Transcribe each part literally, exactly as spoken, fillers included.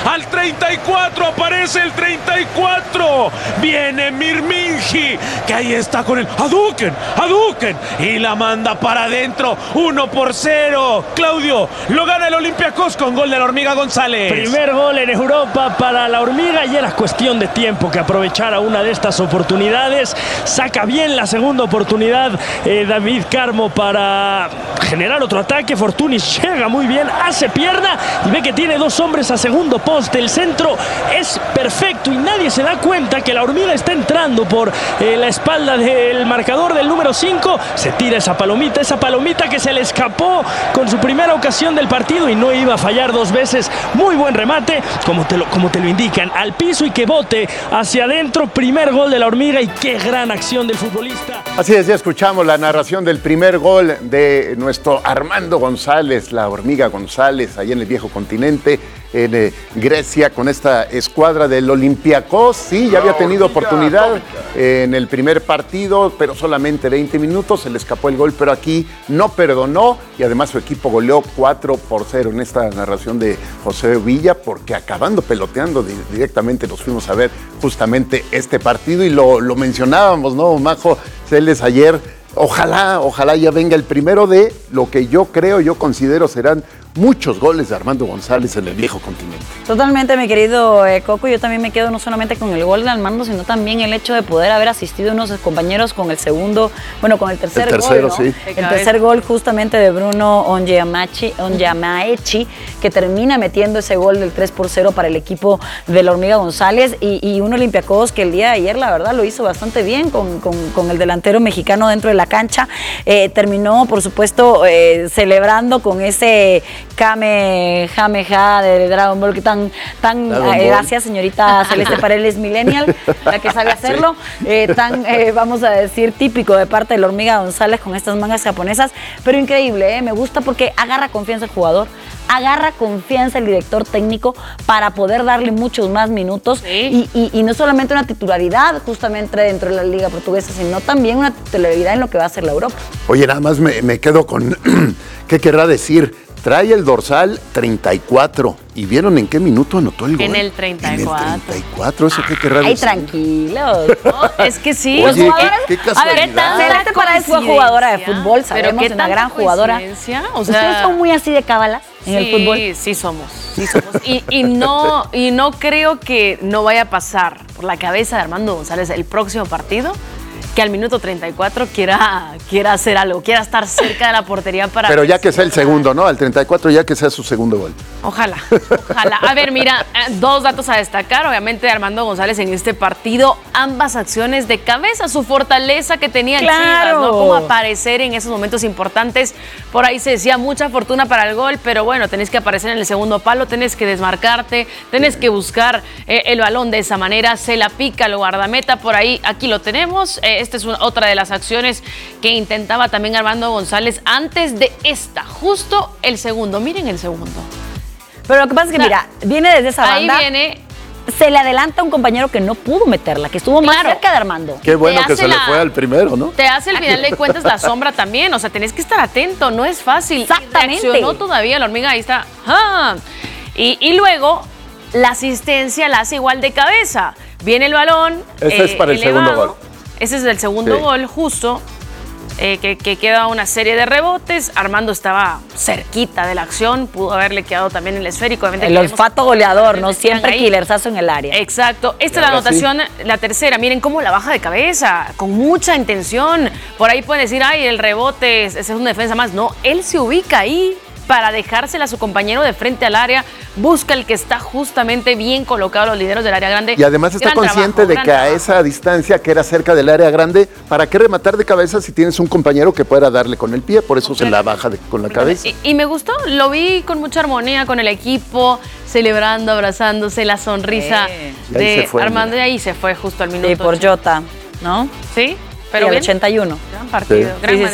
al treinta y cuatro, aparece el treinta y cuatro, viene Mirminji, que ahí está con el Hadouken, Hadouken, y la manda para adentro, uno por cero. Claudio, lo gana el Olympiacos con gol de la Hormiga González. Primer gol en Europa para la Hormiga y era cuestión de tiempo que aprovechara una de estas oportunidades. Saca bien la segunda oportunidad eh, David Carmo para generar otro ataque. Fortunis llega muy bien, hace pierna y ve que tiene dos hombres a segundo poste. El centro es perfecto y nadie se da cuenta que la Hormiga está entrando por eh, la espalda del marcador del número cinco. Se tira esa palomita, esa palomita que se le escapó con su primera ocasión del partido y no iba a fallar dos veces. Muy buen remate, como te lo, como te lo indican, al piso y que bote hacia adentro. Primer gol de la Hormiga y qué gran acción del futbolista. Así es, ya escuchamos la narración del primer gol de nuestro Armando González, la Hormiga González, allá en el viejo continente, en eh, Grecia, con esta escuadra del Olympiacos. Sí, ya había tenido oportunidad en el primer partido, pero solamente veinte minutos, se le escapó el gol, pero aquí no perdonó y además su equipo goleó cuatro por cero en esta narración de José Villa, porque acabando peloteando directamente nos fuimos a ver justamente este partido y lo, lo mencionábamos, ¿no, Majo Celes, ayer? Ojalá, ojalá ya venga el primero de lo que yo creo, yo considero serán muchos goles de Armando González en el viejo continente. Totalmente, mi querido eh, Coco. Yo también me quedo no solamente con el gol de Armando, sino también el hecho de poder haber asistido a unos compañeros con el segundo, bueno, con el tercer el tercero, gol, ¿no? sí. El tercer gol justamente de Bruno Onyemaechi, Onyemaechi, que termina metiendo ese gol del tres por cero para el equipo de la Hormiga González y, y un Olympiacos que el día de ayer, la verdad, lo hizo bastante bien con, con, con el delantero mexicano dentro de la cancha. Eh, terminó, por supuesto, eh, celebrando con ese Kamehameha de Dragon Ball, que tan, tan Dragon eh, Ball. Gracias, señorita Celeste Paredes Millennial, la que sabe hacerlo, sí. eh, tan, eh, vamos a decir, típico de parte de la Hormiga González con estas mangas japonesas, pero increíble, eh, me gusta porque agarra confianza el jugador, agarra confianza el director técnico para poder darle muchos más minutos, sí. y, y, y no solamente una titularidad justamente dentro de la Liga Portuguesa, sino también una titularidad en lo que va a ser la Europa. Oye, nada más me, me quedo con, ¿qué querrá decir? Trae el dorsal treinta y cuatro. ¿Y vieron en qué minuto anotó el gol? En el treinta y cuatro. En el treinta y cuatro, ¿eso qué querrá Ay, decir? tranquilos. No, es que sí. Oye, los jugadores, qué, qué a ver, Celeste Paredes fue jugadora de fútbol, sabemos, pero una gran jugadora. O sea, ¿ustedes son muy así de cábalas en sí, el fútbol? Sí, sí somos. Sí somos. Y, y, no, y no creo que no vaya a pasar por la cabeza de Armando González el próximo partido que al minuto treinta y cuatro quiera, quiera hacer algo, quiera estar cerca de la portería para... Pero ya que sea el segundo, ¿no? Al treinta y cuatro ya que sea su segundo gol. Ojalá, ojalá. A ver, mira, dos datos a destacar, obviamente, de Armando González en este partido. Ambas acciones de cabeza, su fortaleza que tenía en ¡Claro! Chivas, ¿no? Cómo aparecer en esos momentos importantes. Por ahí se decía mucha fortuna para el gol, pero bueno, tenés que aparecer en el segundo palo, tenés que desmarcarte, tenés que buscar eh, el balón de esa manera, se la pica el guardameta, por ahí, aquí lo tenemos. Eh, esta es una, otra de las acciones que intentaba también Armando González antes de esta, justo el segundo. Miren el segundo. Pero lo que pasa es que, o sea, mira, viene desde esa ahí banda. Viene. Se le adelanta a un compañero que no pudo meterla, que estuvo Claro. más cerca de Armando. Qué bueno Te que hace se la- le fue al primero, ¿no? Te hace al final de cuentas la sombra también, o sea, tenés que estar atento, no es fácil. Exactamente. Reaccionó todavía la Hormiga, ahí está. ¡Ah! Y, y luego la asistencia la hace igual de cabeza. Viene el balón. Ese es para el segundo gol. Ese es el segundo Sí. gol, justo. eh, que, que queda una serie de rebotes. Armando estaba cerquita de la acción, pudo haberle quedado también el esférico. Obviamente El queremos- olfato goleador, ¿no? Están Siempre ahí. killersazo en el área. Exacto. Esta Y es la ahora anotación, la tercera. Miren cómo la baja de cabeza, con mucha intención. Por ahí pueden decir, ay, el rebote, esa es una defensa más. No, él se ubica ahí para dejársela a su compañero de frente al área. Busca el que está justamente bien colocado, los lideros del área grande. Y además está Gran consciente trabajo, de gran que a trabajo. esa distancia que era cerca del área grande, ¿para qué rematar de cabeza si tienes un compañero que pueda darle con el pie? Por eso se la baja de- con la cabeza. Y, y me gustó, lo vi con mucha armonía con el equipo, celebrando, abrazándose, la sonrisa Sí. Y ahí de se fue, Armando. mira. Y ahí se fue justo al minuto. Sí, por ochenta. Jota, ¿no? Sí, Pero pero el bien. ochenta y uno. Gran partido, Sí. gran Sí, sí, sí. manera.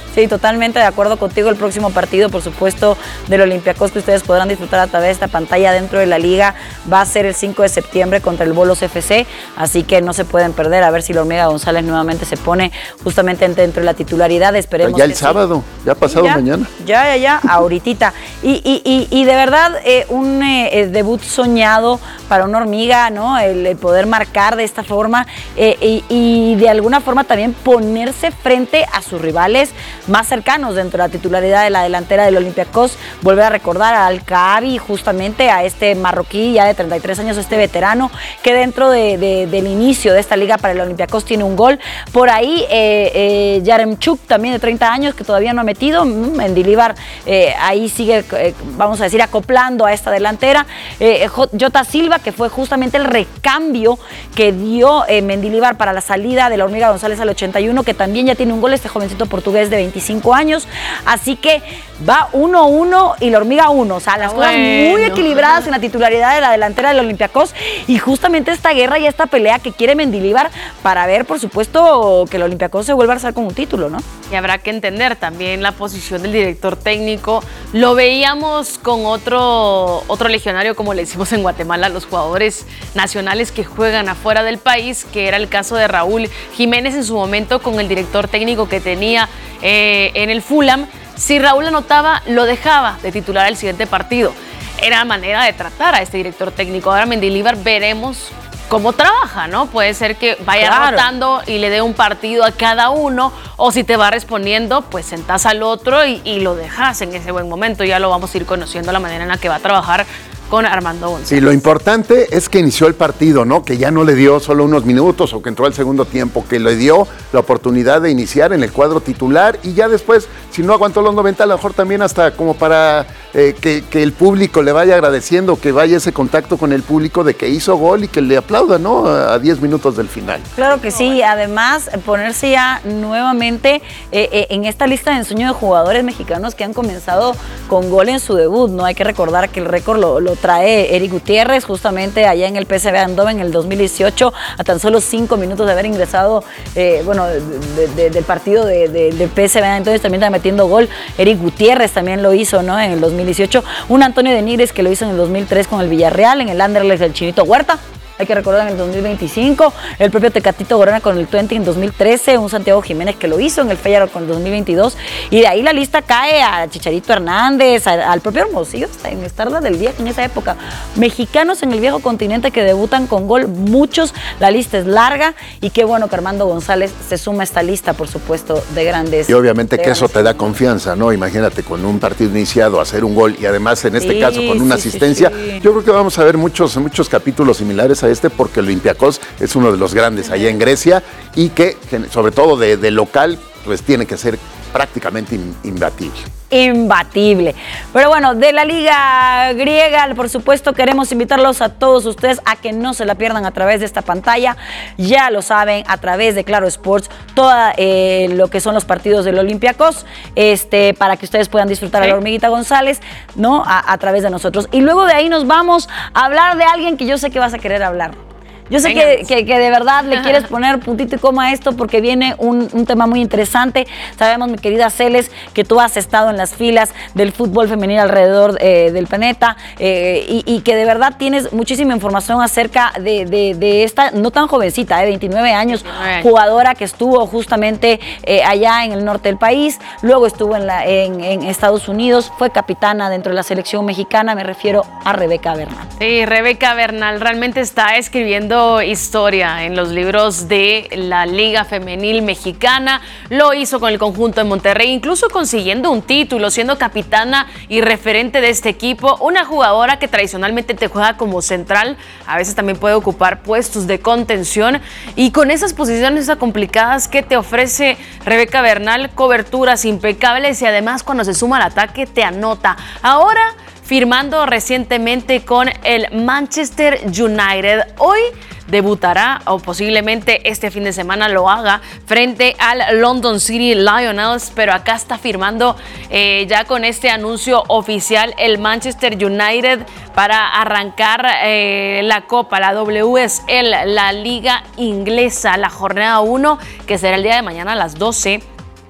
Sí, totalmente de acuerdo contigo. El próximo partido, por supuesto, del Olympiacos que ustedes podrán disfrutar a través de esta pantalla dentro de la liga va a ser el cinco de septiembre contra el Bolos F C, así que no se pueden perder. A ver si la Hormiga González nuevamente se pone justamente dentro de la titularidad. Esperemos ya el que sábado, sí. ya pasado ya, mañana. Ya, ya, ya, ahoritita. Y, y, y, y de verdad, eh, un eh, debut soñado para una Hormiga, ¿no? El, el poder marcar de esta forma eh, y, y de alguna forma también ponerse frente a sus rivales más cercanos dentro de la titularidad de la delantera del Olympiacos. Volver a recordar a Al-Kaabi, justamente a este marroquí ya de treinta y tres años, este veterano, que dentro de, de, del inicio de esta liga para el Olympiacos tiene un gol. Por ahí, eh, eh, Yaremchuk, también de treinta años, que todavía no ha metido. Mendilibar eh, ahí sigue, eh, vamos a decir, acoplando a esta delantera. Eh, Jota Silva, que fue justamente el recambio que dio eh, Mendilibar para la salida de la Hormiga González al ochenta y uno, que también ya tiene un gol, este jovencito portugués de veinticinco años. Así que va uno uno y la Hormiga uno. O sea, las cosas bueno. muy equilibradas en la titularidad de la delantera del Olympiacos, y justamente esta guerra y esta pelea que quiere Mendilibar para ver, por supuesto, que el Olympiacos se vuelva a alzar con un título, ¿no? Y habrá que entender también la posición del director técnico. Lo veíamos con otro, otro legionario, como le decimos en Guatemala, a los jugadores nacionales que juegan afuera del país, que era el caso de Raúl Jiménez en su momento con el director técnico que tenía eh, en el Fulham. Si Raúl anotaba, lo dejaba de titular el siguiente partido. Era manera de tratar a este director técnico. Ahora Mendilibar veremos cómo trabaja, ¿no? Puede ser que vaya Claro. rotando y le dé un partido a cada uno, o si te va respondiendo, pues sentás al otro y, y lo dejas en ese buen momento. Ya lo vamos a ir conociendo la manera en la que va a trabajar con Armando González. Sí, lo importante es que inició el partido, ¿no? Que ya no le dio solo unos minutos o que entró al segundo tiempo, que le dio la oportunidad de iniciar en el cuadro titular y ya después, si no aguantó los noventa, a lo mejor también hasta como para eh, que, que el público le vaya agradeciendo, que vaya ese contacto con el público de que hizo gol y que le aplauda, ¿no? A diez minutos del final. Claro que sí, además ponerse ya nuevamente eh, eh, en esta lista de ensueño de jugadores mexicanos que han comenzado con gol en su debut, ¿no? Hay que recordar que el récord lo, lo trae Eric Gutiérrez, justamente allá en el P S V Eindhoven en el dos mil dieciocho, a tan solo cinco minutos de haber ingresado, eh, bueno, de, de, de, del partido de, de, de P S V Eindhoven, también está metiendo gol. Eric Gutiérrez también lo hizo, ¿no? En el dos mil dieciocho. Un Antonio de Nigres que lo hizo en el dos mil tres con el Villarreal, en el Anderlecht del Chinito Huerta. Hay que recordar en el dos mil veinticinco, el propio Tecatito Corona con el veinte en dos mil trece, un Santiago Jiménez que lo hizo en el Feyenoord con el dos mil veintidós, y de ahí la lista cae a Chicharito Hernández, a, al propio Hermosillo, hasta en Estarda del Viejo en esa época. Mexicanos en el viejo continente que debutan con gol, muchos, la lista es larga, y qué bueno que Armando González se suma a esta lista, por supuesto, de grandes. Y obviamente que eso te da grandes. confianza, ¿no? Imagínate con un partido iniciado hacer un gol y además en este Sí, caso con una sí, asistencia. sí, sí. Yo creo que vamos a ver muchos, muchos capítulos similares a este porque el Olympiacos es uno de los grandes allá en Grecia y que, que sobre todo de, de local, pues tiene que ser prácticamente in, imbatible. Imbatible. Pero bueno, de la Liga Griega, por supuesto, queremos invitarlos a todos ustedes a que no se la pierdan a través de esta pantalla. Ya lo saben, a través de Claro Sports, todo eh, lo que son los partidos del Olympiacos, este, para que ustedes puedan disfrutar Sí. a la Hormiguita González, ¿no? A, a través de nosotros. Y luego de ahí nos vamos a hablar de alguien que yo sé que vas a querer hablar. Yo sé que, que, que de verdad le quieres poner puntito y coma a esto porque viene un, un tema muy interesante. Sabemos, mi querida Celes, que tú has estado en las filas del fútbol femenil alrededor eh, del planeta eh, y, y que de verdad tienes muchísima información acerca de, de, de esta no tan jovencita, eh, veintinueve años, veintinueve años, jugadora que estuvo justamente eh, allá en el norte del país, luego estuvo en, la, en, en Estados Unidos, fue capitana dentro de la selección mexicana, me refiero a Rebeca Bernal. Sí, Rebeca Bernal realmente está escribiendo historia en los libros de la Liga Femenil Mexicana. Lo hizo con el conjunto de Monterrey, incluso consiguiendo un título, siendo capitana y referente de este equipo. Una jugadora que tradicionalmente te juega como central, a veces también puede ocupar puestos de contención, y con esas posiciones tan complicadas que te ofrece Rebeca Bernal, coberturas impecables y además cuando se suma al ataque te anota. Ahora firmando recientemente con el Manchester United. Hoy debutará, o posiblemente este fin de semana lo haga, frente al London City Lionels, pero acá está firmando eh, ya con este anuncio oficial el Manchester United para arrancar eh, la Copa, la W S L, la Liga Inglesa, la jornada uno, que será el día de mañana a las doce.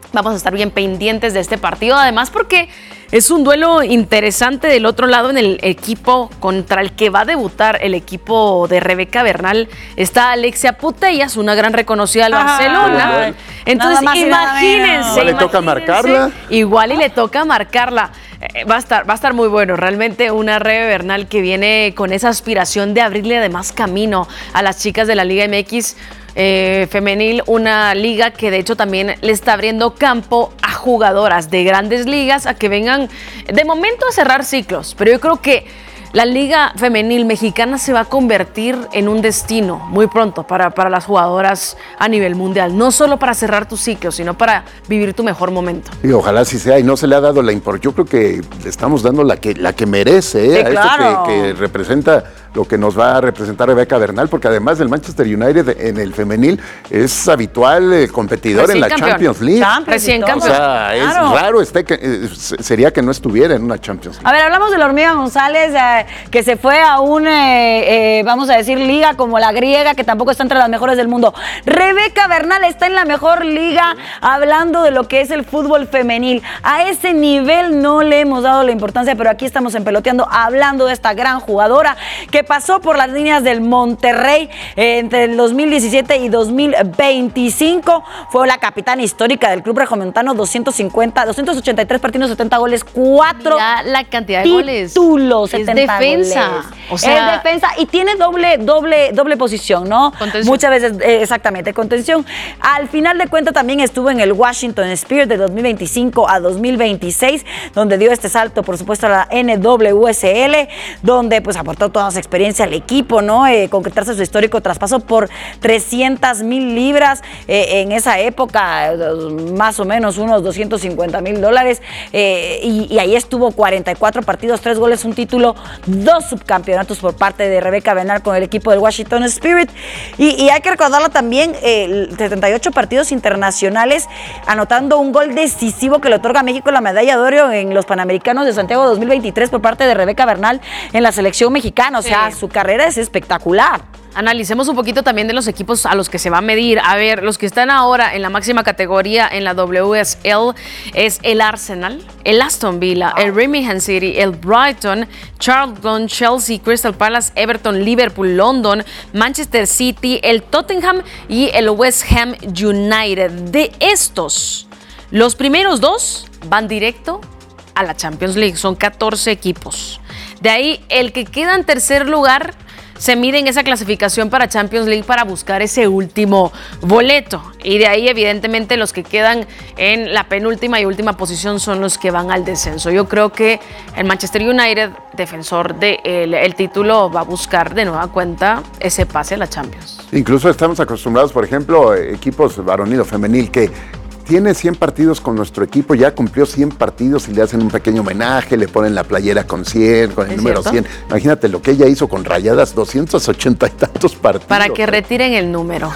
Vamos a estar bien pendientes de este partido, además porque es un duelo interesante del otro lado en el equipo contra el que va a debutar el equipo de Rebeca Bernal. Está Alexia Putellas, una gran reconocida del Barcelona. Ay, Entonces, imagínense. Igual le toca marcarla. Igual y le toca marcarla. Eh, va a estar, va a estar muy bueno. Realmente una Rebe Bernal que viene con esa aspiración de abrirle además camino a las chicas de la Liga M X. Eh, femenil, una liga que de hecho también le está abriendo campo a jugadoras de grandes ligas a que vengan de momento a cerrar ciclos, pero yo creo que la liga femenil mexicana se va a convertir en un destino muy pronto para, para las jugadoras a nivel mundial, no solo para cerrar tu ciclo, sino para vivir tu mejor momento. Y ojalá sí sea, y no se le ha dado la importancia, yo creo que le estamos dando la que, la que merece, ¿eh? Sí, a claro. esto que, que representa lo que nos va a representar Rebeca Bernal, porque además del Manchester United en el femenil es habitual eh, competidor Recién en la campeón. Champions League. Champions Recién y todo. O campeón. sea, es Claro. raro este que, eh, sería que no estuviera en una Champions League. A ver, hablamos de la Hormiga González, eh, que se fue a una, eh, eh, vamos a decir, liga como la griega, que tampoco está entre las mejores del mundo. Rebeca Bernal está en la mejor liga, hablando de lo que es el fútbol femenil. A ese nivel no le hemos dado la importancia, pero aquí estamos en Peloteando, hablando de esta gran jugadora que pasó por las líneas del Monterrey eh, entre el dos mil diecisiete y dos mil veinticinco. Fue la capitana histórica del club regiomontano, doscientos cincuenta, doscientos ochenta y tres partidos, setenta goles, cuatro Mira la cantidad de goles. títulos, Es setenta defensa. goles. O sea, es defensa y tiene doble, doble, doble posición, ¿no? Contención. Muchas veces, eh, exactamente, contención. Al final de cuentas también estuvo en el Washington Spirit de dos mil veinticinco a dos mil veintiséis, donde dio este salto, por supuesto, a la N W S L, donde pues aportó toda su experiencia al equipo, ¿no? Eh, concretarse su histórico traspaso por trescientas mil libras eh, en esa época, más o menos unos doscientos cincuenta mil dólares, eh, y, y ahí estuvo cuarenta y cuatro partidos, tres goles, un título, dos subcampeonatos por parte de Rebeca Bernal con el equipo del Washington Spirit, y, y hay que recordarlo también, eh, setenta y ocho partidos internacionales, anotando un gol decisivo que le otorga a México la medalla de oro en los Panamericanos de Santiago dos mil veintitrés por parte de Rebeca Bernal en la selección mexicana. O sea, Sí. su carrera es espectacular. Analicemos un poquito también de los equipos a los que se va a medir. A ver, los que están ahora en la máxima categoría en la W S L es el Arsenal, el Aston Villa, el Birmingham City, el Brighton, Charlton, Chelsea, Crystal Palace, Everton, Liverpool, London, Manchester City, el Tottenham y el West Ham United. De estos, los primeros dos van directo a la Champions League. Son catorce equipos. De ahí, el que queda en tercer lugar se mide en esa clasificación para Champions League para buscar ese último boleto. Y de ahí, evidentemente, los que quedan en la penúltima y última posición son los que van al descenso. Yo creo que el Manchester United, defensor del el título, va a buscar de nueva cuenta ese pase a la Champions. Incluso estamos acostumbrados, por ejemplo, equipos varonil o femenil que tiene cien partidos con nuestro equipo, ya cumplió cien partidos y le hacen un pequeño homenaje, le ponen la playera con cien, con el ¿Es número cierto? cien. Imagínate lo que ella hizo con Rayadas, doscientos ochenta y tantos partidos. Para que retiren el número.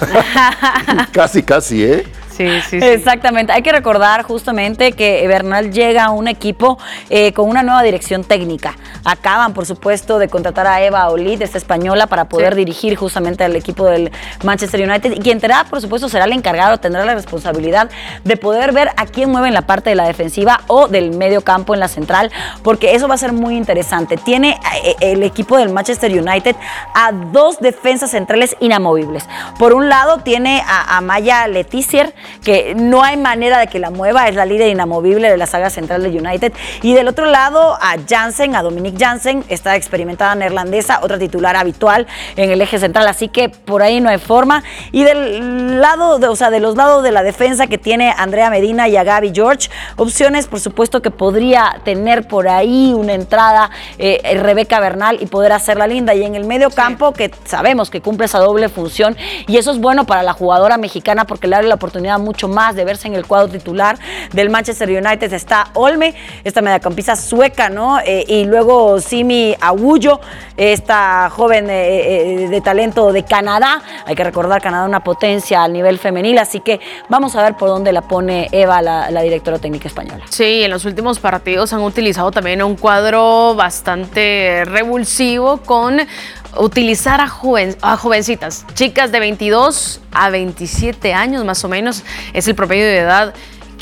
Casi, casi, ¿eh? Sí, sí, sí. Exactamente, hay que recordar justamente que Bernal llega a un equipo eh, con una nueva dirección técnica. Acaban, por supuesto, de contratar a Eva Olid, esta española, para poder Sí. dirigir justamente al equipo del Manchester United. Y quien tendrá, por supuesto, será el encargado, tendrá la responsabilidad de poder ver a quién mueve en la parte de la defensiva o del medio campo en la central, porque eso va a ser muy interesante. Tiene eh, el equipo del Manchester United a dos defensas centrales inamovibles. Por un lado, tiene a, a Maya Letizier, que no hay manera de que la mueva, es la líder inamovible de la saga central de United. Y del otro lado, a Jansen, a Dominique Jansen, esta experimentada neerlandesa, otra titular habitual en el eje central, así que por ahí no hay forma. Y del lado, de, o sea, de los lados de la defensa que tiene Andrea Medina y a Gaby George, opciones, por supuesto, que podría tener por ahí una entrada eh, Rebeca Bernal y poder hacerla linda. Y en el medio campo, que sabemos que cumple esa doble función, y eso es bueno para la jugadora mexicana porque le abre la oportunidad mucho más de verse en el cuadro titular del Manchester United. Está Olme, esta mediocampista sueca, ¿no? Eh, y luego Simi Awuyo, esta joven eh, eh, de talento de Canadá. Hay que recordar, Canadá una potencia al nivel femenil, así que vamos a ver por dónde la pone Eva, la, la directora técnica española. Sí, en los últimos partidos han utilizado también un cuadro bastante revulsivo con utilizar a, joven, a jovencitas, chicas de veintidós a veintisiete años más o menos, es el promedio de edad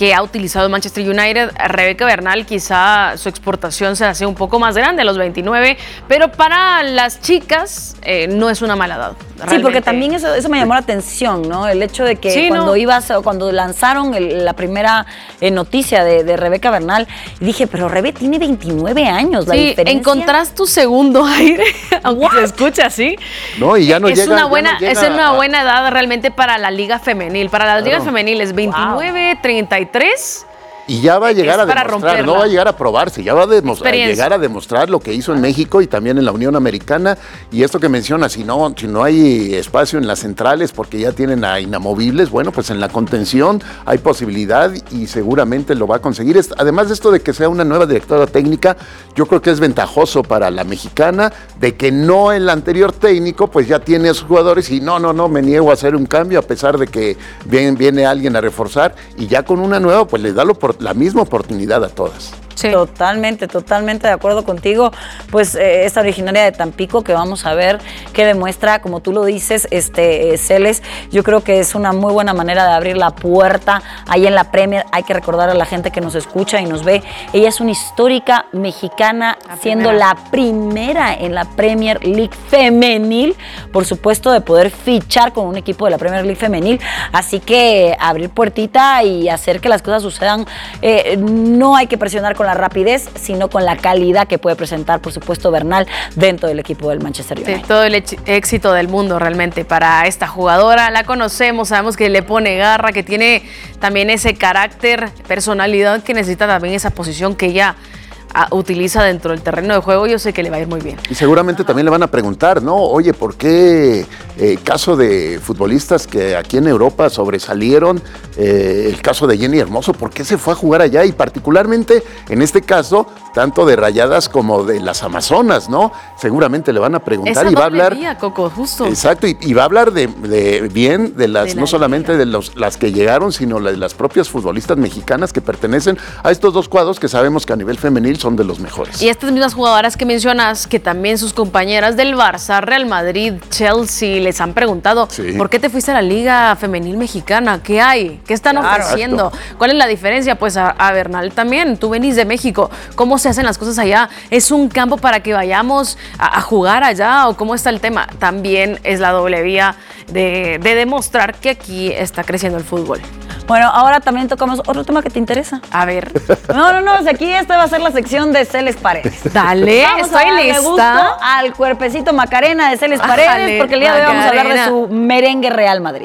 que ha utilizado Manchester United. Rebeca Bernal, quizá su exportación se hace un poco más grande a los veintinueve, pero para las chicas eh, no es una mala edad. Realmente. Sí, porque también eso, eso me llamó la atención, ¿no? El hecho de que sí, cuando no. ibas, cuando lanzaron el, la primera eh, noticia de, de Rebeca Bernal, dije, pero Rebe tiene veintinueve años, la sí, diferencia. encontrás tu segundo aire, aunque What? se escucha así. No, y ya no es llega. Una buena, no llega es una a... buena edad realmente para la liga femenil. Para las claro. ligas femeniles, veintinueve, treinta y tres. Y ya va a llegar Es a para demostrar, romperla. no va a llegar a probarse, ya va a, demos- a Experiencia. llegar a demostrar lo que hizo en México y también en la Unión Americana. Y esto que menciona, si no, si no hay espacio en las centrales porque ya tienen a inamovibles, bueno, pues en la contención hay posibilidad y seguramente lo va a conseguir. Es- Además de esto de que sea una nueva directora técnica, yo creo que es ventajoso para la mexicana de que no el anterior técnico pues ya tiene a sus jugadores y no, no, no, me niego a hacer un cambio a pesar de que viene, viene alguien a reforzar y ya con una nueva pues le da la opor- la misma oportunidad a todas. Sí. Totalmente, totalmente de acuerdo contigo. Pues eh, esta originaria de Tampico que vamos a ver que demuestra, como tú lo dices, este eh, Celes, yo creo que es una muy buena manera de abrir la puerta ahí en la Premier. Hay que recordar a la gente que nos escucha y nos ve. Ella es una histórica mexicana, La siendo primera. la primera en la Premier League femenil, por supuesto, de poder fichar con un equipo de la Premier League femenil. Así que abrir puertita y hacer que las cosas sucedan. Eh, no hay que presionar con la rapidez, sino con la calidad que puede presentar, por supuesto, Bernal dentro del equipo del Manchester United. Sí, todo el ex- éxito del mundo realmente para esta jugadora. La conocemos, sabemos que le pone garra, que tiene también ese carácter, personalidad que necesita también esa posición que ella ah, utiliza dentro del terreno de juego. Yo sé que le va a ir muy bien. Y seguramente también le van a preguntar, ¿no? Oye, ¿por qué eh, caso de futbolistas que aquí en Europa sobresalieron, eh, el caso de Jenny Hermoso, ¿por qué se fue a jugar allá? Y particularmente, en este caso, tanto de Rayadas como de las Amazonas, ¿no? Seguramente le van a preguntar Esa y va a doble hablar... vía, Coco, justo. Exacto, y, y va a hablar de, de bien de las, De la no solamente liga. de los, las que llegaron, sino la- de las propias futbolistas mexicanas que pertenecen a estos dos cuadros que sabemos que a nivel femenil son de los mejores. Y estas mismas jugadoras que mencionas, que también sus compañeras del Barça, Real Madrid, Chelsea, les han preguntado, Sí. ¿por qué te fuiste a la Liga Femenil Mexicana? ¿Qué hay? ¿Qué están Claro. ofreciendo? Exacto. ¿Cuál es la diferencia? Pues a, a Bernal también, tú venís de México, ¿cómo se hacen las cosas allá? ¿Es un campo para que vayamos a, a jugar allá o cómo está el tema? También es la doble vía de, de demostrar que aquí está creciendo el fútbol. Bueno, ahora también tocamos otro tema que te interesa. A ver, No, no, no, o sea, aquí esta va a ser la sección de Celes Paredes. dale, Vamos estoy a darle gusto lista. al cuerpecito Macarena de Celes Paredes, Ájale, porque el día de hoy vamos a hablar de Macarena. su merengue Real Madrid.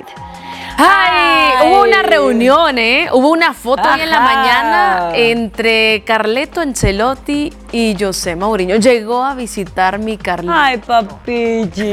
Ay, Ay. hubo una reunión, ¿eh? Hubo una foto hoy en la Ajá. mañana entre Carleto Ancelotti y José Mourinho. Llegó a visitar mi Carleto. Ay, papichi.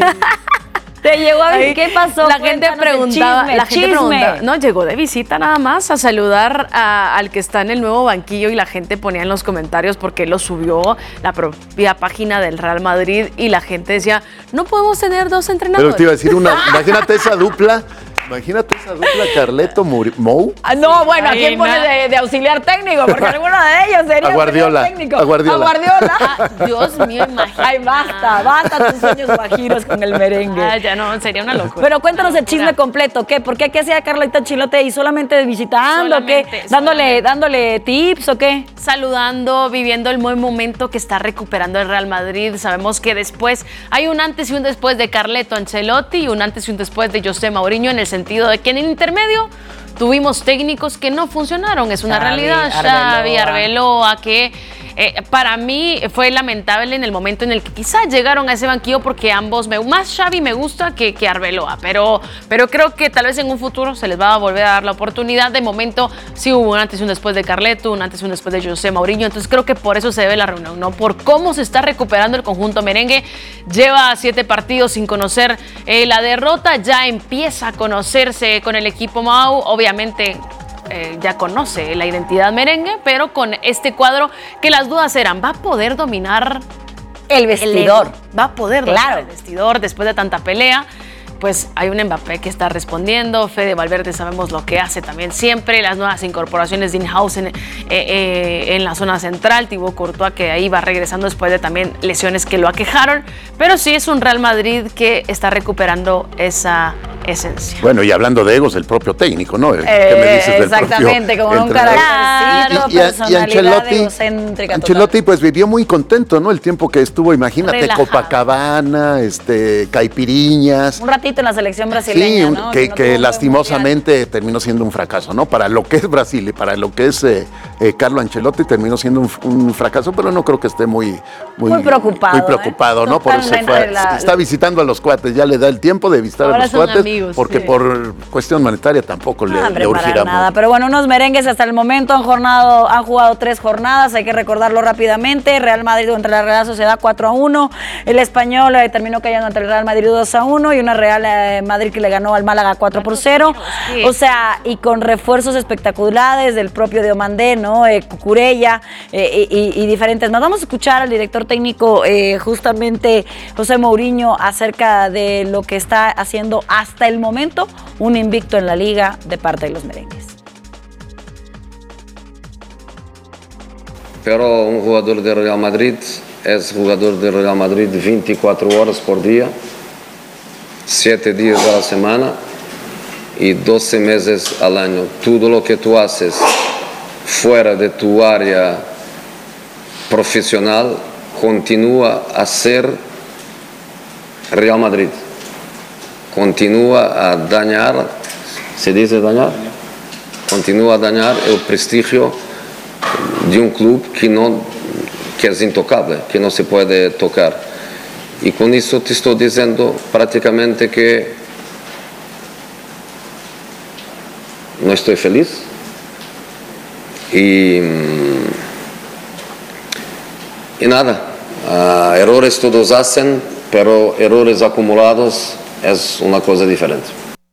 Te llegó a ver Ay, qué pasó. La gente Cuéntanos el preguntaba, chisme, la gente chisme. preguntaba, no, llegó de visita nada más a saludar a- al que está en el nuevo banquillo y la gente ponía en los comentarios porque lo subió la propia página del Real Madrid y la gente decía, no podemos tener dos entrenadores. Pero te iba a decir una, imagínate esa dupla, imagínate esa dupla Carleto Muri- Mou. Ah, no, bueno, ¿a quién Ay, pones na- de, de auxiliar técnico? Porque alguno de ellos sería A Guardiola, auxiliar técnico. a Guardiola. A Guardiola. Ah, Dios mío, imagínate. Ay, basta, basta tus sueños guajiros con el merengue. Ah, ya no, sería una locura. Pero cuéntanos el chisme Locura. completo, ¿qué? ¿Por qué qué hacía Carlita Chilote ahí solamente visitando, Solamente, qué? Dándole, solamente. dándole tips o qué? Saludando, viviendo el buen momento que está recuperando el Real Madrid. Sabemos que después hay un antes y un después de Carleto Ancelotti y un antes y un después de José Mourinho, en el sentido de que en el intermedio tuvimos técnicos que no funcionaron, es una Xavi, realidad. Arbeloa. Xavi, Arbeloa, que eh, para mí fue lamentable en el momento en el que quizás llegaron a ese banquillo, porque ambos, me, más Xavi me gusta que, que Arbeloa, pero, pero creo que tal vez en un futuro se les va a volver a dar la oportunidad. De momento sí hubo un antes y un después de Carleto, un antes y un después de José Mourinho, entonces creo que por eso se debe la reunión, ¿no? Por cómo se está recuperando el conjunto merengue. Lleva siete partidos sin conocer eh, la derrota, ya empieza a conocerse con el equipo Mau, obviamente. Eh, ya conoce la identidad merengue, pero con este cuadro que las dudas eran, ¿va a poder dominar El el vestidor. ego? ¿Va a poder dominar Claro. el vestidor después de tanta pelea? Pues hay un Mbappé que está respondiendo, Fede Valverde sabemos lo que hace también siempre, las nuevas incorporaciones de Inhausen eh, eh, en la zona central, Thibaut Courtois que ahí va regresando después de también lesiones que lo aquejaron, pero sí es un Real Madrid que está recuperando esa esencia. Bueno, y hablando de egos, el propio técnico, ¿no? ¿Qué Eh, me dices del exactamente, propio como un entrenador? carácter, Y- y- y personalidad Ancelotti, egocéntrica Ancelotti pues vivió muy contento, ¿no? El tiempo que estuvo, imagínate, Relajado. Copacabana, este, caipiriñas. Un ratito en la selección Sí, brasileña, un- ¿no? que, no que tuvo un buen lastimosamente terminó siendo un fracaso, ¿no? Para lo que es Brasil y para lo que es eh, eh, Carlo Ancelotti terminó siendo un, un fracaso, pero no creo que esté muy, muy, Muy preocupado, muy preocupado, ¿eh? ¿no? Por eso se Totalmente fue, la- está visitando a los cuates, ya le da el tiempo de visitar Ahora a los son cuates, amigos, porque sí. por cuestión monetaria tampoco le, Ah, hombre, le para urgirá nada. mucho. Pero bueno, unos merengues hasta el momento han, jornado, han jugado tres jornadas, hay que recordarlo rápidamente. Real Madrid contra la Real Sociedad cuatro a uno. El Español eh, terminó cayendo ante el Real Madrid dos a uno y una Real eh, Madrid que le ganó al Málaga cuatro por cero. Sí. O sea, y con refuerzos espectaculares del propio Diomandé, ¿no? Eh, Cucurella eh, y, y diferentes más. Vamos a escuchar al director técnico, eh, justamente José Mourinho, acerca de lo que está haciendo hasta el momento un invicto en la liga de parte de los merengues. Pero un jugador de Real Madrid es jugador de Real Madrid veinticuatro horas por día, siete días a la semana y doce meses al año. Todo lo que tú haces fuera de tu área profesional continúa a ser Real Madrid. Continúa a dañar, ¿se dice dañar? Continúa a dañar el prestigio de un club que, no, que es intocable, que no se puede tocar. Y con eso te estoy diciendo prácticamente que no estoy feliz. Y, y nada, uh, errores todos hacen, pero errores acumulados es una cosa diferente.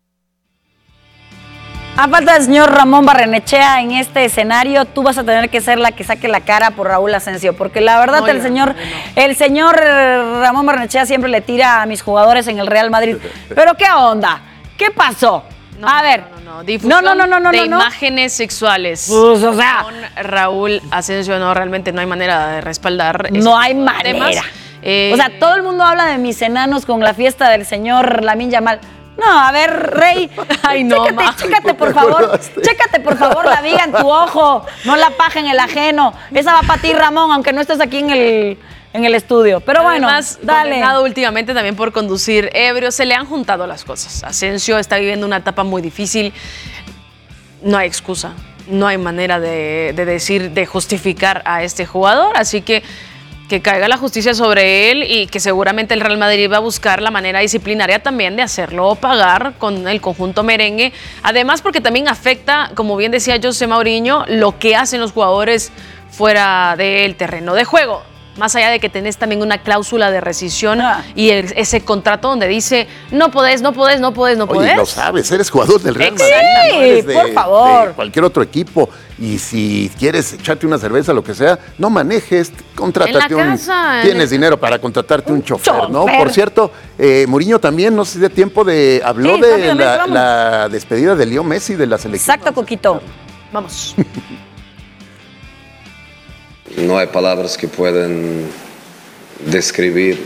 A falta del señor Ramón Barrenechea en este escenario, tú vas a tener que ser la que saque la cara por Raúl Asensio, porque la verdad No, el yo, señor, no. el señor eh, Ramón Barrenechea siempre le tira a mis jugadores en el Real Madrid. Pero qué onda, ¿qué pasó? No, a ver, no, no, no. Difusión no, no, no, no, de no, no. imágenes sexuales. Pues, o sea, con Raúl Asensio, no, realmente no hay manera de respaldar. ese no hay tipo de temas. manera. Eh, O sea, todo el mundo habla de mis enanos con la fiesta del señor Lamine Yamal. No, a ver, Rey, Ay, no, chécate, ma. chécate, por favor, chécate, por favor, la viga en tu ojo, no la paja en el ajeno. Esa va para ti, Ramón, aunque no estés aquí en el, en el estudio. Pero bueno, Además, dale. condenado últimamente también por conducir ebrio, se le han juntado las cosas. Asensio está viviendo una etapa muy difícil. No hay excusa, no hay manera de, de decir, de justificar a este jugador, así que que caiga la justicia sobre él y que seguramente el Real Madrid va a buscar la manera disciplinaria también de hacerlo pagar con el conjunto merengue. Además, porque también afecta, como bien decía José Mourinho, lo que hacen los jugadores fuera del terreno de juego. Más allá de que tenés también una cláusula de rescisión Ah. y el- ese contrato donde dice no podés, no podés, no podés, no podés. Oye, lo sabes, eres jugador del Real Madrid. Exactamente. no eres Sí, por favor. de cualquier otro equipo. Y si quieres echarte una cerveza, lo que sea, no manejes, contrátate En la un... casa, en tienes el- dinero para contratarte un, chofer, ¿no? chofer. Por cierto, eh, Mourinho también, no sé si de tiempo de... Habló Sí, de rápidamente, la, vamos. la despedida de Leo Messi de la selección. Exacto, Coquito. Vamos. No hay palabras que puedan describir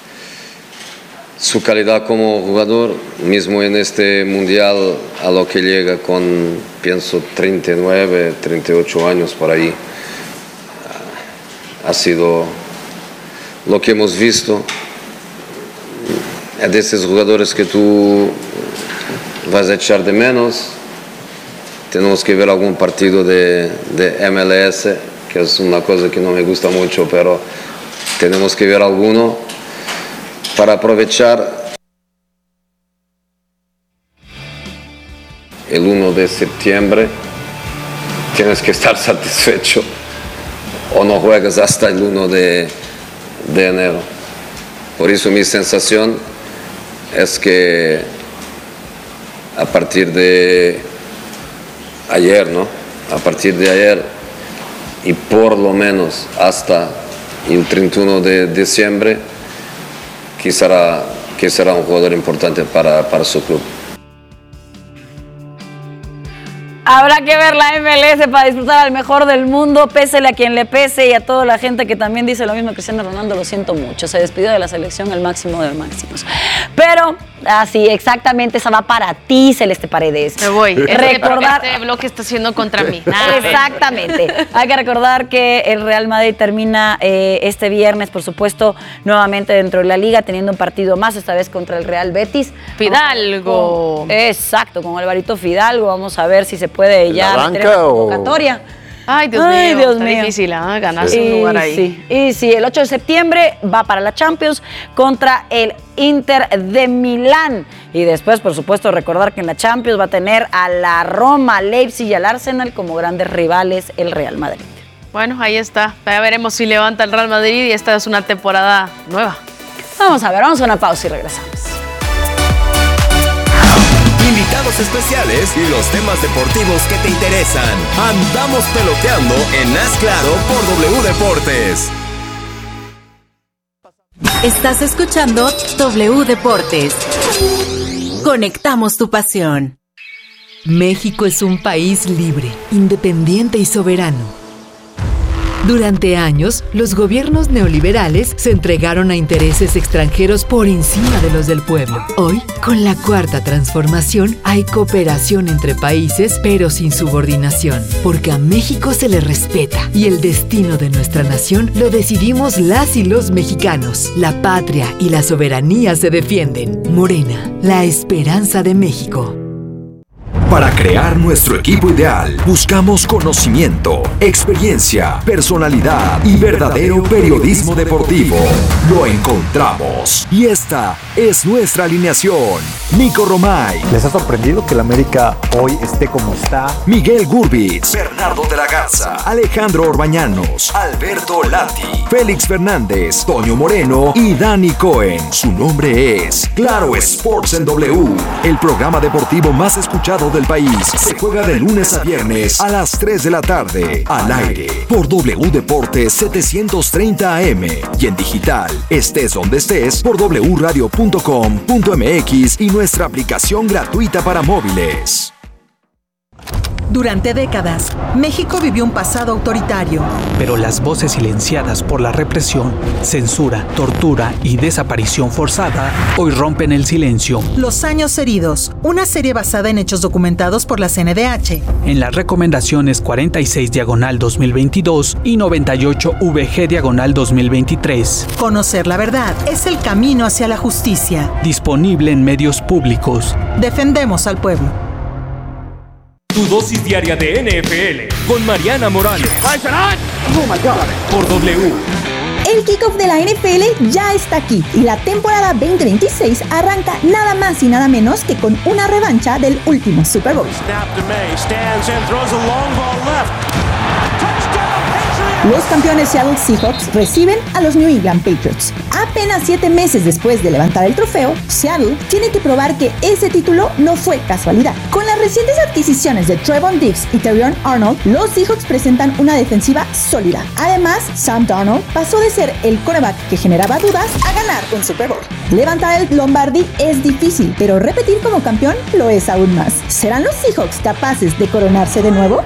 su calidad como jugador, mismo en este mundial a lo que llega con, pienso, treinta y nueve, treinta y ocho años por ahí. Ha sido lo que hemos visto. Es de esos jugadores que tú vas a echar de menos. Tenemos que ver algún partido de, de M L S, que es una cosa que no me gusta mucho, pero tenemos que ver alguno para aprovechar el uno de septiembre. Tienes que estar satisfecho o no juegas hasta el uno de, de enero. Por eso mi sensación es que a partir de ayer, ¿no? A partir de ayer y por lo menos hasta el treinta y uno de diciembre, que será, que será un jugador importante para, para su club. Habrá que ver la M L S para disfrutar al mejor del mundo, pésele a quien le pese y a toda la gente que también dice lo mismo. Cristiano Ronaldo, lo siento mucho, se despidió de la selección el máximo de los máximos. Pero, así, exactamente, esa va para ti, Celeste Paredes. Me voy. Recordar... Este, este bloque está haciendo contra mí. Nada, exactamente. Hay que recordar que el Real Madrid termina eh, este viernes, por supuesto, nuevamente dentro de la Liga, teniendo un partido más, esta vez contra el Real Betis. Fidalgo. Con, exacto, con Alvarito Fidalgo. Vamos a ver si se puede ya ¿La meter en la convocatoria. Ay, Dios Ay, mío, Dios está mío. difícil, ¿eh? Ganarse Sí, un lugar ahí. Sí. Y sí, el ocho de septiembre va para la Champions contra el Inter de Milán. Y después, por supuesto, recordar que en la Champions va a tener a la Roma, Leipzig y al Arsenal como grandes rivales el Real Madrid. Bueno, ahí está. Ya veremos si levanta el Real Madrid y esta es una temporada nueva. Vamos a ver, vamos a una pausa y regresamos. Invitados especiales y los temas deportivos que te interesan. Andamos peloteando en Haz Claro por W Deportes. Estás escuchando W Deportes. Conectamos tu pasión. México es un país libre, independiente y soberano. Durante años, los gobiernos neoliberales se entregaron a intereses extranjeros por encima de los del pueblo. Hoy, con la Cuarta Transformación, hay cooperación entre países, pero sin subordinación, porque a México se le respeta y el destino de nuestra nación lo decidimos las y los mexicanos. La patria y la soberanía se defienden. Morena, la esperanza de México. Para crear nuestro equipo ideal, buscamos conocimiento, experiencia, personalidad y verdadero periodismo deportivo. Lo encontramos. Y esta es nuestra alineación. Nico Romay. ¿Les ha sorprendido que el América hoy esté como está? Miguel Gurbitz. Bernardo de la Garza. Alejandro Orbañanos. Alberto Lati. Félix Fernández. Toño Moreno y Dani Cohen. Su nombre es Claro Sports en W. El programa deportivo más escuchado del país. Se juega de lunes a viernes a las tres de la tarde. Al aire por W Deportes setecientos treinta A M y en digital, estés donde estés, por w radio punto com punto m x y nuestra aplicación gratuita para móviles. Durante décadas, México vivió un pasado autoritario. Pero las voces silenciadas por la represión, censura, tortura y desaparición forzada hoy rompen el silencio. Los años heridos, una serie basada en hechos documentados por la C N D H. En las recomendaciones cuarenta y seis diagonal dos mil veintidós y noventa y ocho V G diagonal dos mil veintitrés. Conocer la verdad es el camino hacia la justicia. Disponible en medios públicos. Defendemos al pueblo. Tu dosis diaria de N F L con Mariana Morales. Por W. El kickoff de la N F L ya está aquí y la temporada veinte veintiséis arranca nada más y nada menos que con una revancha del último Super Bowl. Los campeones Seattle Seahawks reciben a los New England Patriots. Apenas siete meses después de levantar el trofeo, Seattle tiene que probar que ese título no fue casualidad. Con las recientes adquisiciones de Trevon Diggs y Terrion Arnold, los Seahawks presentan una defensiva sólida. Además, Sam Darnold pasó de ser el quarterback que generaba dudas a ganar un Super Bowl. Levantar el Lombardi es difícil, pero repetir como campeón lo es aún más. ¿Serán los Seahawks capaces de coronarse de nuevo?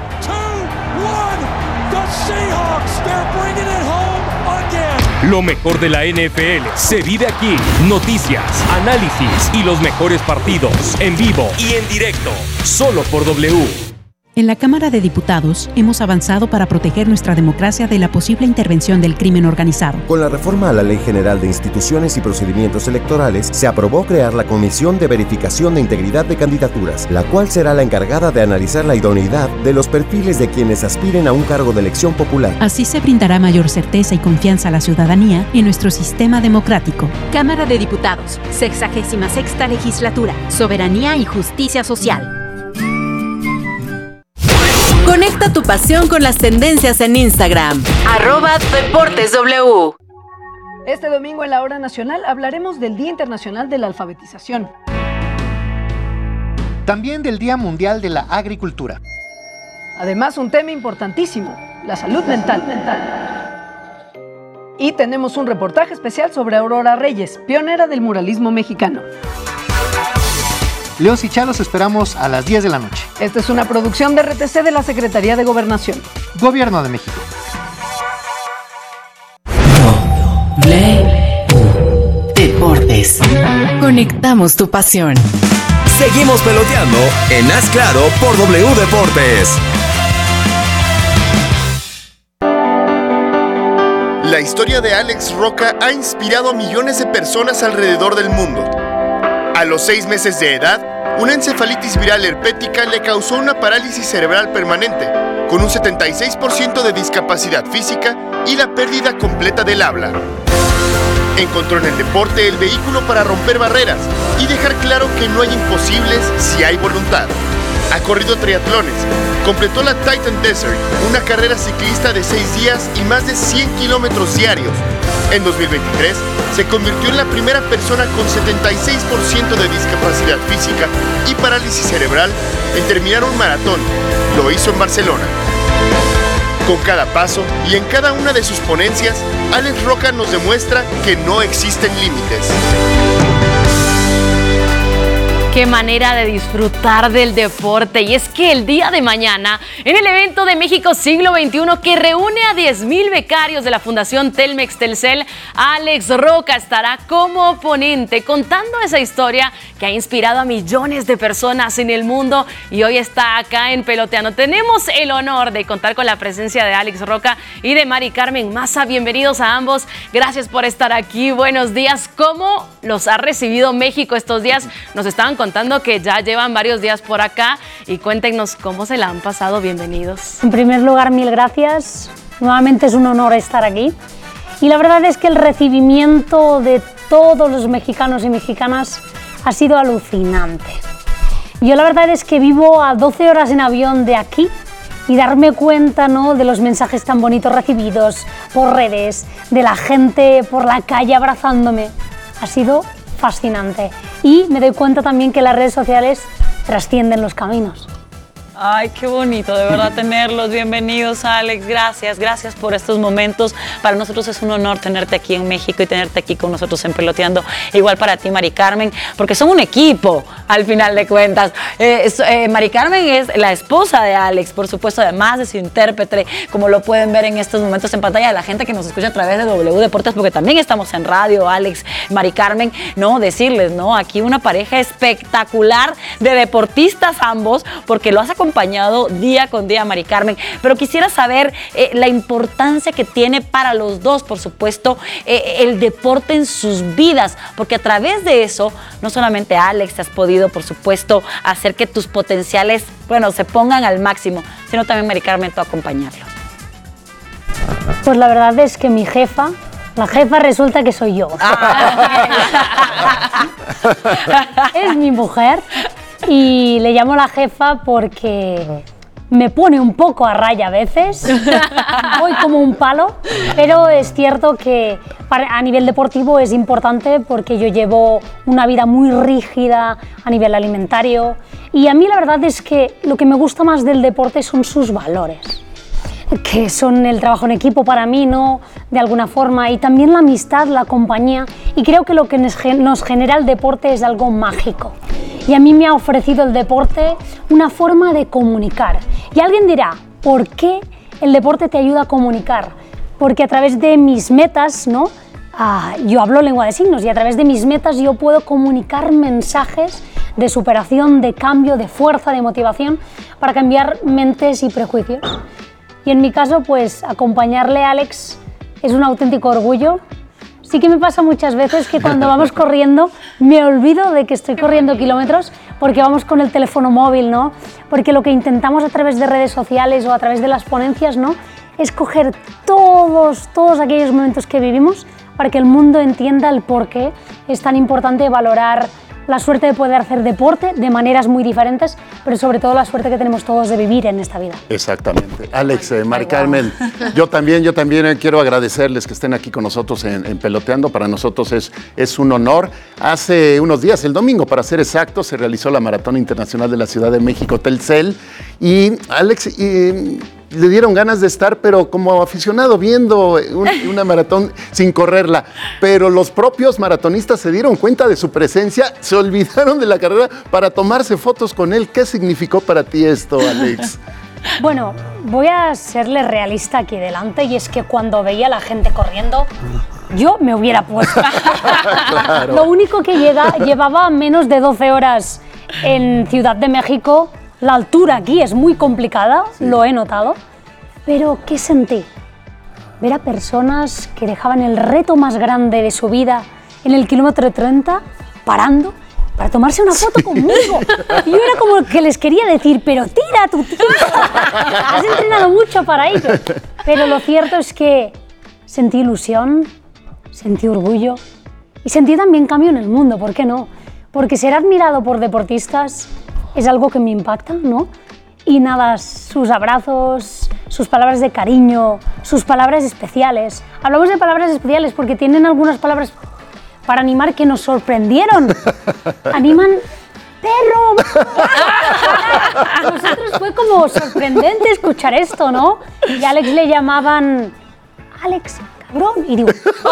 Lo mejor de la N F L se vive aquí. Noticias, análisis y los mejores partidos en vivo y en directo, solo por W. En la Cámara de Diputados hemos avanzado para proteger nuestra democracia de la posible intervención del crimen organizado. Con la reforma a la Ley General de Instituciones y Procedimientos Electorales, se aprobó crear la Comisión de Verificación de Integridad de Candidaturas, la cual será la encargada de analizar la idoneidad de los perfiles de quienes aspiren a un cargo de elección popular. Así se brindará mayor certeza y confianza a la ciudadanía en nuestro sistema democrático. Cámara de Diputados, sexagésima sexta legislatura, soberanía y justicia social. Conecta tu pasión con las tendencias en Instagram. Arroba Deportes W. Este domingo en la Hora Nacional hablaremos del Día Internacional de la Alfabetización. También del Día Mundial de la Agricultura. Además, un tema importantísimo, la salud mental. Y tenemos un reportaje especial sobre Aurora Reyes, pionera del muralismo mexicano. Leos y Chá los esperamos a las diez de la noche. Esta es una producción de R T C de la Secretaría de Gobernación. Gobierno de México. Deportes. Conectamos tu pasión. Seguimos peloteando en Haz Claro por W Deportes. La historia de Alex Roca ha inspirado a millones de personas alrededor del mundo. A los seis meses de edad, una encefalitis viral herpética le causó una parálisis cerebral permanente, con un setenta y seis por ciento de discapacidad física y la pérdida completa del habla. Encontró en el deporte el vehículo para romper barreras y dejar claro que no hay imposibles si hay voluntad. Ha corrido triatlones, completó la Titan Desert, una carrera ciclista de seis días y más de cien kilómetros diarios. En dos mil veintitrés, se convirtió en la primera persona con setenta y seis por ciento de discapacidad física y parálisis cerebral en terminar un maratón. Lo hizo en Barcelona. Con cada paso y en cada una de sus ponencias, Alex Roca nos demuestra que no existen límites. Qué manera de disfrutar del deporte. Y es que el día de mañana, en el evento de México Siglo veintiuno que reúne a diez mil becarios de la Fundación Telmex Telcel, Alex Roca estará como ponente contando esa historia que ha inspirado a millones de personas en el mundo y hoy está acá en Peloteando. Tenemos el honor de contar con la presencia de Alex Roca y de Mari Carmen Maza. Bienvenidos a ambos. Gracias por estar aquí. Buenos días. ¿Cómo los ha recibido México estos días? Nos estaban contando que ya llevan varios días por acá y cuéntenos cómo se la han pasado. Bienvenidos. En primer lugar, mil gracias. Nuevamente es un honor estar aquí. Y la verdad es que el recibimiento de todos los mexicanos y mexicanas ha sido alucinante. Yo la verdad es que vivo a doce horas en avión de aquí y darme cuenta, ¿no?, de los mensajes tan bonitos recibidos por redes, de la gente por la calle abrazándome, ha sido fascinante. Y me doy cuenta también que las redes sociales trascienden los caminos. Ay, qué bonito, de verdad tenerlos. Bienvenidos, Alex. Gracias, gracias por estos momentos. Para nosotros es un honor tenerte aquí en México y tenerte aquí con nosotros en Peloteando. Igual para ti, Mari Carmen, porque son un equipo, al final de cuentas. Eh, eh, Mari Carmen es la esposa de Alex, por supuesto, además de su intérprete, como lo pueden ver en estos momentos en pantalla, la gente que nos escucha a través de W Deportes, porque también estamos en radio, Alex, Mari Carmen, ¿no? Decirles, ¿no? Aquí una pareja espectacular de deportistas ambos, porque lo has acompañado acompañado día con día, Mari Carmen, pero quisiera saber eh, la importancia que tiene para los dos, por supuesto, eh, el deporte en sus vidas, porque a través de eso, no solamente Alex, has podido, por supuesto, hacer que tus potenciales, bueno, se pongan al máximo, sino también, Mari Carmen, tú acompañarlo. Pues la verdad es que mi jefa, la jefa resulta que soy yo. Es mi mujer. Y le llamo la jefa porque me pone un poco a raya a veces, voy como un palo, pero es cierto que a nivel deportivo es importante porque yo llevo una vida muy rígida a nivel alimentario y a mí la verdad es que lo que me gusta más del deporte son sus valores, que son el trabajo en equipo para mí, ¿no?, de alguna forma, y también la amistad, la compañía, y creo que lo que nos genera el deporte es algo mágico. Y a mí me ha ofrecido el deporte una forma de comunicar. Y alguien dirá, ¿por qué el deporte te ayuda a comunicar? Porque a través de mis metas, ¿no?, ah, yo hablo lengua de signos y a través de mis metas yo puedo comunicar mensajes de superación, de cambio, de fuerza, de motivación para cambiar mentes y prejuicios. Y en mi caso, pues acompañarle a Alex es un auténtico orgullo. Sí que me pasa muchas veces que cuando vamos corriendo me olvido de que estoy corriendo kilómetros porque vamos con el teléfono móvil, ¿no? Porque lo que intentamos a través de redes sociales o a través de las ponencias, ¿no?, es coger todos, todos aquellos momentos que vivimos para que el mundo entienda el por qué es tan importante valorar la suerte de poder hacer deporte de maneras muy diferentes, pero sobre todo la suerte que tenemos todos de vivir en esta vida. Exactamente. Alex, eh, Mari Carmen, yo también, yo también eh, quiero agradecerles que estén aquí con nosotros en, en Peloteando. Para nosotros es, es un honor. Hace unos días, el domingo, para ser exacto, se realizó la Maratón Internacional de la Ciudad de México, Telcel. Y Alex, eh, le dieron ganas de estar, pero como aficionado viendo un, una maratón sin correrla. Pero los propios maratonistas se dieron cuenta de su presencia, se olvidaron de la carrera para tomarse fotos con él. ¿Qué significó para ti esto, Alex? Bueno, voy a serle realista aquí delante, y es que cuando veía a la gente corriendo, yo me hubiera puesto. Claro. Lo único que llega, llevaba menos de doce horas en Ciudad de México. La altura aquí es muy complicada, sí. Lo he notado. Pero, ¿qué sentí? Ver a personas que dejaban el reto más grande de su vida en el kilómetro treinta, parando para tomarse una foto sí. conmigo. Y yo era como que les quería decir, pero tira tu tiempo. Has entrenado mucho para ello. Pero lo cierto es que sentí ilusión, sentí orgullo y sentí también cambio en el mundo, ¿por qué no? Porque ser admirado por deportistas es algo que me impacta, ¿no? Y nada, sus abrazos, sus palabras de cariño, sus palabras especiales. Hablamos de palabras especiales porque tienen algunas palabras para animar que nos sorprendieron. Animan, ¡perro! A nosotros fue como sorprendente escuchar esto, ¿no? Y a Alex le llamaban, Alex, cabrón. Y digo,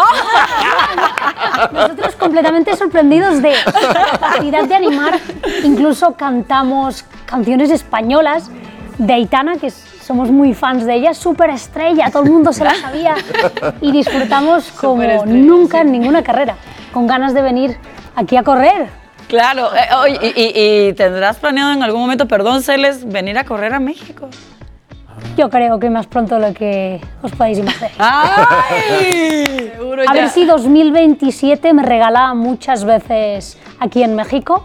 ¡oh! Nosotros completamente sorprendidos de la capacidad de animar. Incluso cantamos canciones españolas de Aitana, que somos muy fans de ella, súper estrella, todo el mundo se la sabía. Y disfrutamos como nunca sí. en ninguna carrera, con ganas de venir aquí a correr. Claro, eh, oh, y, y, y tendrás planeado en algún momento, perdón, Celes, venir a correr a México. Yo creo que más pronto de lo que os podéis imaginar. ¡Ay! Seguro a ya. ver si dos mil veintisiete me regala muchas veces aquí en México.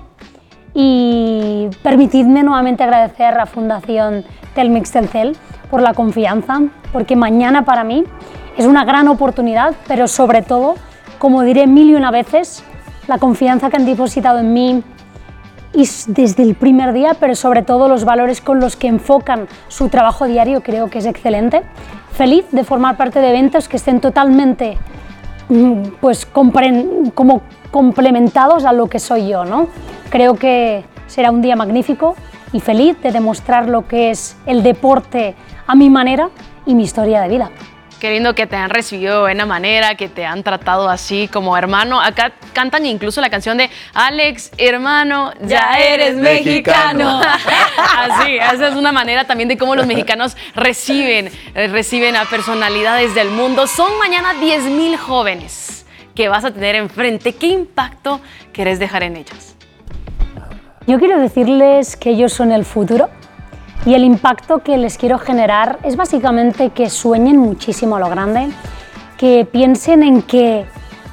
Y permitidme nuevamente agradecer a Fundación Telmex Telcel por la confianza, porque mañana para mí es una gran oportunidad, pero sobre todo, como diré mil y una veces, la confianza que han depositado en mí y desde el primer día, pero sobre todo los valores con los que enfocan su trabajo diario, creo que es excelente. Feliz de formar parte de eventos que estén totalmente pues, como complementados a lo que soy yo, ¿no? Creo que será un día magnífico y feliz de demostrar lo que es el deporte a mi manera y mi historia de vida. Qué lindo que te han recibido de buena manera, que te han tratado así como hermano. Acá cantan incluso la canción de Alex, hermano, ya eres mexicano. Así, esa es una manera también de cómo los mexicanos reciben, reciben a personalidades del mundo. Son mañana diez mil jóvenes que vas a tener enfrente. ¿Qué impacto querés dejar en ellos? Yo quiero decirles que ellos son el futuro. Y el impacto que les quiero generar es básicamente que sueñen muchísimo a lo grande, que piensen en que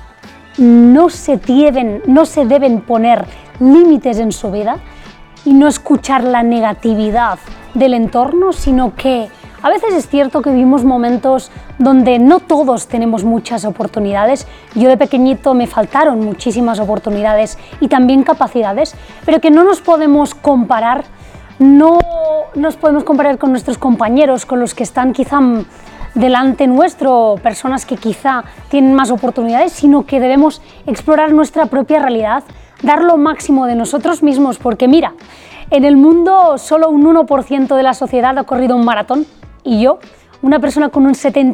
no se deben, no se deben poner límites en su vida y no escuchar la negatividad del entorno, sino que a veces es cierto que vivimos momentos donde no todos tenemos muchas oportunidades. Yo de pequeñito me faltaron muchísimas oportunidades y también capacidades, pero que no nos podemos comparar. No nos podemos comparar con nuestros compañeros, con los que están quizá delante nuestro, personas que quizá tienen más oportunidades, sino que debemos explorar nuestra propia realidad, dar lo máximo de nosotros mismos, porque mira, en el mundo solo un uno por ciento de la sociedad ha corrido un maratón y yo, una persona con un setenta